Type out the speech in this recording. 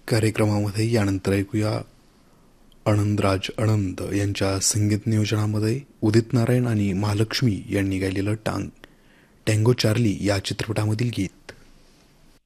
कार्यक्रमामध्ये यानंतर ऐकूया आनंदराज आनंद यांच्या संगीत नियोजनामध्ये उदित नारायण आणि महालक्ष्मी यांनी गायलेलं टँगो चार्ली या चित्रपटामधील गीत.